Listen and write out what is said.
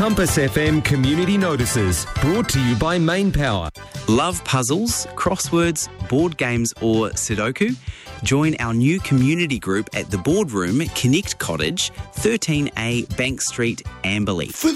Compass FM Community Notices, brought to you by Main Power. Love puzzles, crosswords, board games or Sudoku? Join our new community group at the Boardroom, Connect Cottage, 13A Bank Street, Amberley.